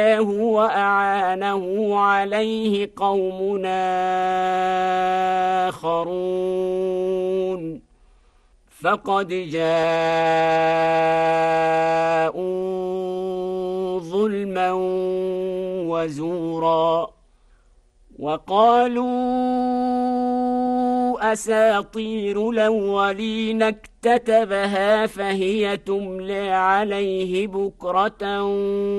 وأعانه عليه قوم آخرون فقد جاءوا ظلما وزورا وقالوا أساطير الأولين اكتتبها فهي تملى عليه بكرة